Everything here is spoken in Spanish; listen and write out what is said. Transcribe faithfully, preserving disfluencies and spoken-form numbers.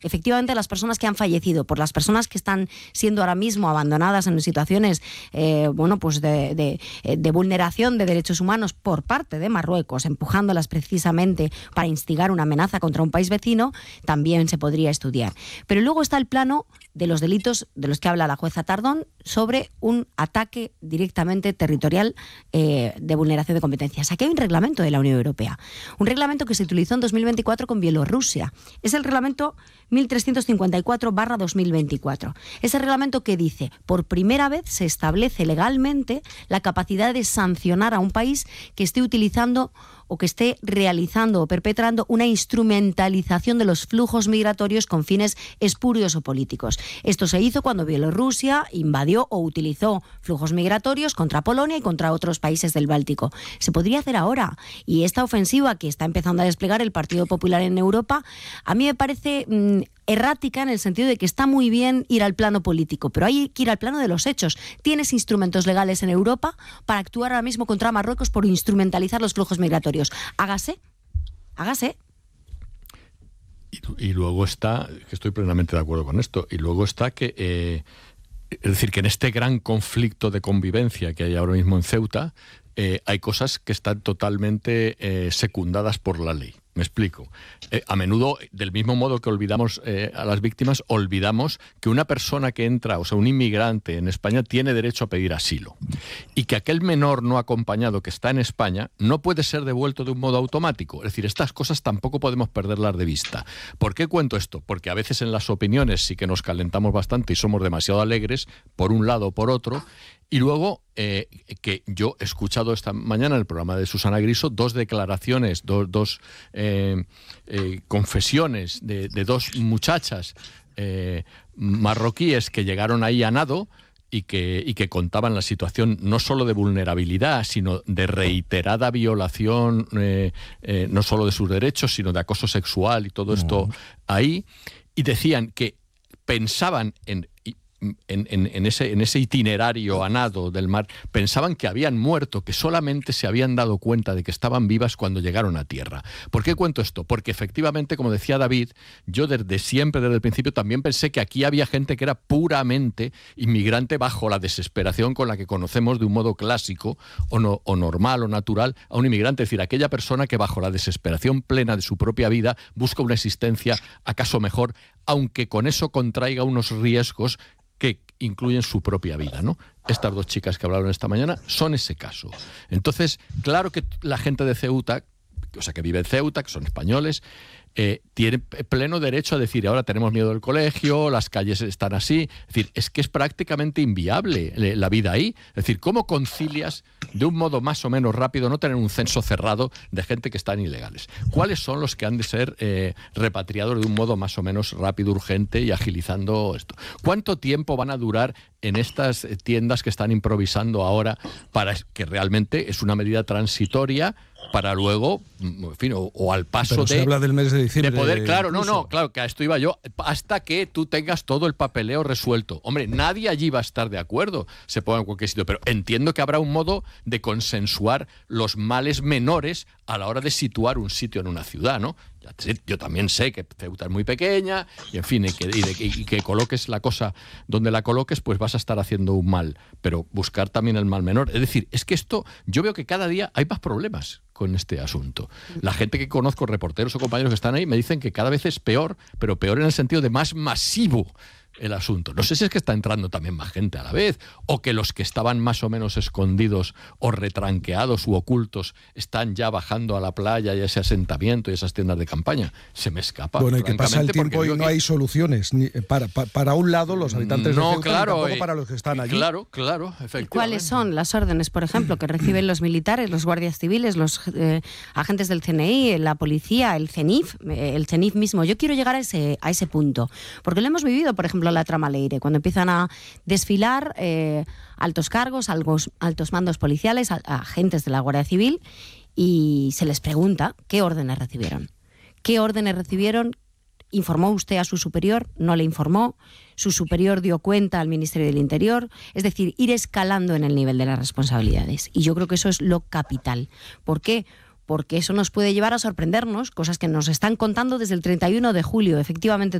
efectivamente las personas que han fallecido, por las personas que están siendo ahora mismo abandonadas en situaciones eh, bueno, pues de, de, de vulneración de derechos humanos por parte de Marruecos, empujándolas precisamente para instigar una amenaza contra un país vecino, también se podría estudiar. Pero luego está el plano de los delitos de los que habla la jueza Tardón sobre un ataque directamente territorial eh, de vulneración de competencias. Aquí hay un reglamento de la Unión Europea, un reglamento que se utilizó en dos mil veinticuatro con Bielorrusia. Es el reglamento mil trescientos cincuenta y cuatro barra dos mil veinticuatro. Es el reglamento que dice, por primera vez se establece legalmente la capacidad de sancionar a un país que esté utilizando o que esté realizando o perpetrando una instrumentalización de los flujos migratorios con fines espurios o políticos. Esto se hizo cuando Bielorrusia invadió o utilizó flujos migratorios contra Polonia y contra otros países del Báltico. Se podría hacer ahora. Y esta ofensiva que está empezando a desplegar el Partido Popular en Europa, a mí me parece mmm, errática en el sentido de que está muy bien ir al plano político, pero hay que ir al plano de los hechos. Tienes instrumentos legales en Europa para actuar ahora mismo contra Marruecos por instrumentalizar los flujos migratorios. Hágase, hágase. Y, y luego está, que estoy plenamente de acuerdo con esto, y luego está que, eh, es decir, que en este gran conflicto de convivencia que hay ahora mismo en Ceuta, eh, hay cosas que están totalmente eh, secundadas por la ley. Me explico. Eh, a menudo, del mismo modo que olvidamos eh, a las víctimas, olvidamos que una persona que entra, o sea, un inmigrante en España, tiene derecho a pedir asilo. Y que aquel menor no acompañado que está en España no puede ser devuelto de un modo automático. Es decir, estas cosas tampoco podemos perderlas de vista. ¿Por qué cuento esto? Porque a veces en las opiniones sí que nos calentamos bastante y somos demasiado alegres, por un lado o por otro. Y luego, eh, que yo he escuchado esta mañana en el programa de Susana Griso dos declaraciones, dos, dos eh, eh, confesiones de, de dos muchachas eh, marroquíes que llegaron ahí a nado y que, y que contaban la situación no solo de vulnerabilidad, sino de reiterada violación, eh, eh, no solo de sus derechos, sino de acoso sexual y todo esto no. ahí. Y decían que pensaban en... En, en, en, ese, en ese itinerario a nado del mar, pensaban que habían muerto, que solamente se habían dado cuenta de que estaban vivas cuando llegaron a tierra. ¿Por qué cuento esto? Porque efectivamente, como decía David, yo desde siempre, desde el principio, también pensé que aquí había gente que era puramente inmigrante bajo la desesperación con la que conocemos de un modo clásico o, no, o normal o natural a un inmigrante. Es decir, aquella persona que bajo la desesperación plena de su propia vida busca una existencia acaso mejor, aunque con eso contraiga unos riesgos que incluyen su propia vida, ¿no? Estas dos chicas que hablaron esta mañana son ese caso. Entonces, claro que la gente de Ceuta, o sea, que vive en Ceuta, que son españoles, eh, tiene pleno derecho a decir, ahora tenemos miedo del colegio, las calles están así. Es decir, es que es prácticamente inviable la vida ahí. Es decir, ¿cómo concilias de un modo más o menos rápido no tener un censo cerrado de gente que están ilegales? ¿Cuáles son los que han de ser eh, repatriados de un modo más o menos rápido, urgente y agilizando esto? ¿Cuánto tiempo van a durar en estas tiendas que están improvisando ahora para que realmente es una medida transitoria para luego, en fin, o, o al paso Pero de... se habla del mes de diciembre. De poder, claro, incluso. no, no, claro, que a esto iba yo, hasta que tú tengas todo el papeleo resuelto. Hombre, nadie allí va a estar de acuerdo, se ponga en cualquier sitio, pero entiendo que habrá un modo de consensuar los males menores a la hora de situar un sitio en una ciudad, ¿no? Yo también sé que Ceuta es muy pequeña y, en fin, y que, y, de, y que coloques la cosa donde la coloques, pues vas a estar haciendo un mal, pero buscar también el mal menor. Es decir, es que esto, yo veo que cada día hay más problemas con este asunto. La gente que conozco, reporteros o compañeros que están ahí, me dicen que cada vez es peor, pero peor en el sentido de más masivo el asunto. No sé si es que está entrando también más gente a la vez, o que los que estaban más o menos escondidos o retranqueados u ocultos están ya bajando a la playa y a ese asentamiento y esas tiendas de campaña. Se me escapa. Bueno, y que pasa el tiempo y no que... hay soluciones. Ni para, para, para un lado, los habitantes no, de Ceuta, claro, y tampoco y, para los que están allí. Claro, claro, efectivamente. ¿Cuáles son las órdenes, por ejemplo, que reciben los militares, los guardias civiles, los eh, agentes del C N I, la policía, el CENIF, eh, el CENIF mismo? Yo quiero llegar a ese, a ese punto, porque lo hemos vivido, por ejemplo, en la trama Leire, cuando empiezan a desfilar eh, altos cargos, altos, altos mandos policiales, a, a agentes de la Guardia Civil, y se les pregunta qué órdenes recibieron. ¿Qué órdenes recibieron? ¿Informó usted a su superior? ¿No le informó? ¿Su superior dio cuenta al Ministerio del Interior? Es decir, ir escalando en el nivel de las responsabilidades. Y yo creo que eso es lo capital. ¿Por qué? Porque eso nos puede llevar a sorprendernos, cosas que nos están contando desde el treinta y uno de julio. Efectivamente,